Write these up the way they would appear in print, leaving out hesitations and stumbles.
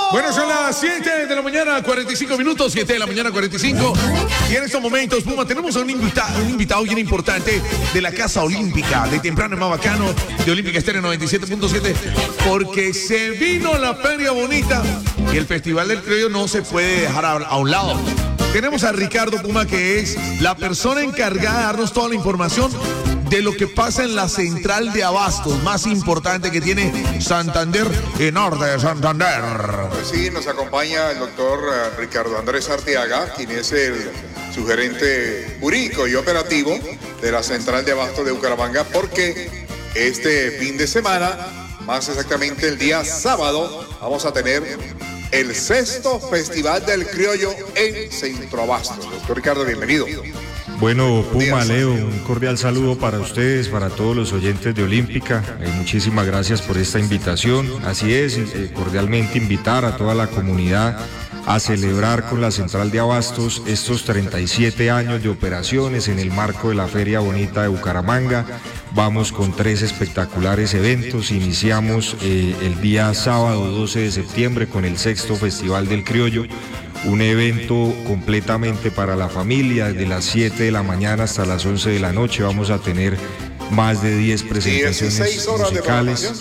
Bueno, son las 7 de la mañana, 45 minutos, 7 de la mañana, 45. Y en estos momentos, Puma, tenemos a un invitado bien importante de la Casa Olímpica, de temprano más bacano, de Olímpica Estéreo 97.7, porque se vino la Feria Bonita y el Festival del Criollo no se puede dejar a un lado. Tenemos a Ricardo Puma, que es la persona encargada de darnos toda la información de lo que pasa en la central de abastos más importante que tiene Santander y Norte de Santander. Pues sí, nos acompaña el doctor Ricardo Andrés Arteaga, quien es su gerente jurídico y operativo de la central de abastos de Bucaramanga, porque este fin de semana, más exactamente el día sábado, vamos a tener el 6º Festival del Criollo en Centro Abastos. Doctor Ricardo, bienvenido. Bueno, Puma, Leo, un cordial saludo para ustedes, para todos los oyentes de Olímpica. Muchísimas gracias por esta invitación. Así es, cordialmente invitar a toda la comunidad a celebrar con la Central de Abastos estos 37 años de operaciones en el marco de la Feria Bonita de Bucaramanga. Vamos con 3 espectaculares eventos. Iniciamos el día sábado 12 de septiembre con el 6º Festival del Criollo. Un evento completamente para la familia, desde las 7 de la mañana hasta las 11 de la noche. Vamos a tener más de 10 presentaciones musicales,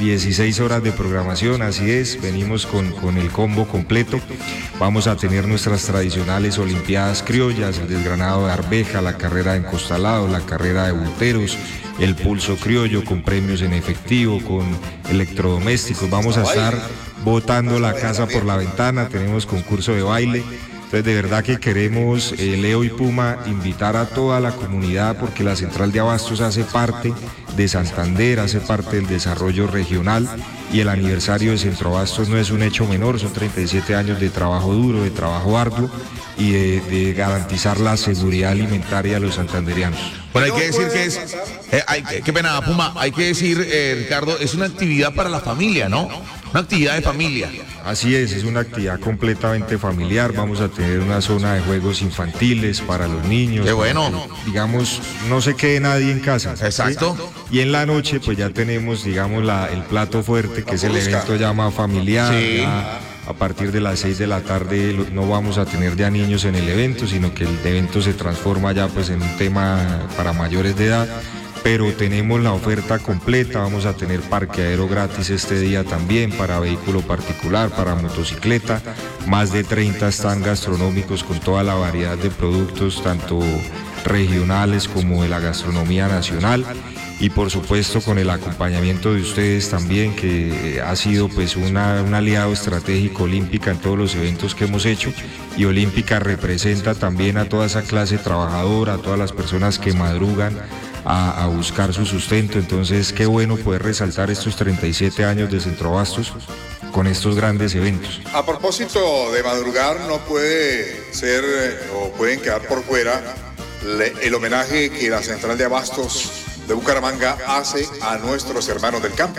16 horas de programación, así es, venimos con el combo completo. Vamos a tener nuestras tradicionales olimpiadas criollas, el desgranado de arveja, la carrera de encostalado, la carrera de buteros, el pulso criollo con premios en efectivo, con electrodomésticos. Vamos a estar botando la casa por la ventana, tenemos concurso de baile. Entonces, de verdad que queremos, Leo y Puma, invitar a toda la comunidad, porque la Central de Abastos hace parte de Santander, hace parte del desarrollo regional, y el aniversario de Centro Abastos no es un hecho menor, son 37 años de trabajo duro, de trabajo arduo y de garantizar la seguridad alimentaria a los santanderianos. Bueno, hay que decir que es, qué pena, Puma, hay que decir, Ricardo, es una actividad para la familia, ¿no? Una actividad de familia. Así es una actividad completamente familiar. Vamos a tener una zona de juegos infantiles para los niños. Qué bueno. Digamos, no se quede nadie en casa. Exacto. ¿Sí? Y en la noche, pues ya tenemos, digamos, el plato fuerte, que es el evento ya más familiar. Sí. Ya a partir de las 6 de la tarde no vamos a tener ya niños en el evento, sino que el evento se transforma ya pues en un tema para mayores de edad. Pero tenemos la oferta completa, vamos a tener parqueadero gratis este día también para vehículo particular, para motocicleta, más de 30 stands gastronómicos con toda la variedad de productos, tanto regionales como de la gastronomía nacional, y por supuesto con el acompañamiento de ustedes también, que ha sido pues un aliado estratégico Olímpica en todos los eventos que hemos hecho, y Olímpica representa también a toda esa clase trabajadora, a todas las personas que madrugan a buscar su sustento. Entonces, qué bueno poder resaltar estos 37 años de Centro Abastos con estos grandes eventos. A propósito de madrugar, no puede ser o pueden quedar por fuera el homenaje que la Central de Abastos de Bucaramanga hace a nuestros hermanos del campo.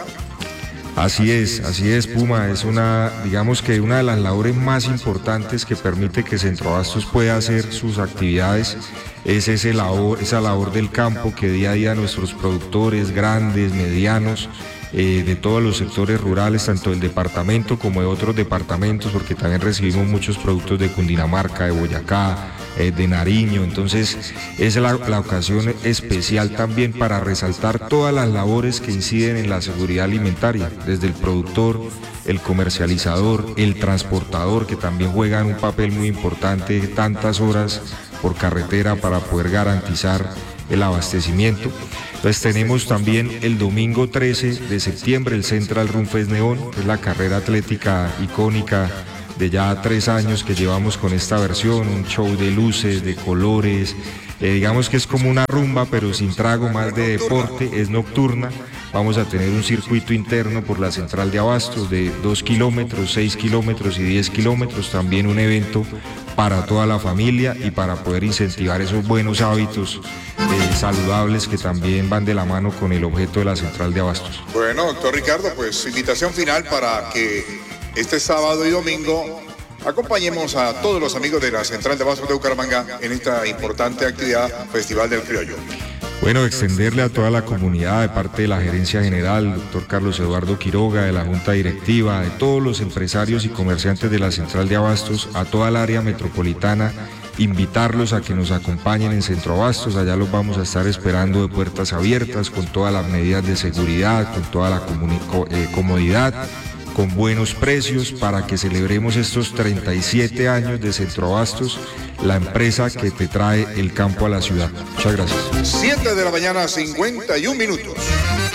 Así es, Puma, es digamos que una de las labores más importantes que permite que Centro Abastos pueda hacer sus actividades es esa labor del campo que día a día nuestros productores grandes, medianos, de todos los sectores rurales, tanto del departamento como de otros departamentos, porque también recibimos muchos productos de Cundinamarca, de Boyacá, de Nariño. Entonces es la ocasión especial también para resaltar todas las labores que inciden en la seguridad alimentaria, desde el productor, el comercializador, el transportador, que también juegan un papel muy importante, tantas horas por carretera para poder garantizar el abastecimiento. Entonces tenemos también el domingo 13 de septiembre el Central Run Fest Neón, que es la carrera atlética icónica de ya 3 años que llevamos con esta versión, un show de luces, de colores, digamos que es como una rumba pero sin trago, más de deporte, es nocturna. Vamos a tener un circuito interno por la Central de Abastos de 2 kilómetros, 6 kilómetros y 10 kilómetros, también un evento para toda la familia y para poder incentivar esos buenos hábitos saludables que también van de la mano con el objeto de la Central de Abastos. Bueno, doctor Ricardo, pues invitación final para que este sábado y domingo acompañemos a todos los amigos de la Central de Abastos de Bucaramanga en esta importante actividad Festival del Criollo. Bueno, extenderle a toda la comunidad de parte de la Gerencia General, doctor Carlos Eduardo Quiroga, de la Junta Directiva, de todos los empresarios y comerciantes de la Central de Abastos, a toda el área metropolitana, invitarlos a que nos acompañen en Centro Abastos. Allá los vamos a estar esperando de puertas abiertas, con todas las medidas de seguridad, con toda la comodidad, con buenos precios, para que celebremos estos 37 años de Centro Abastos, la empresa que te trae el campo a la ciudad. Muchas gracias. 7 de la mañana, 51 minutos.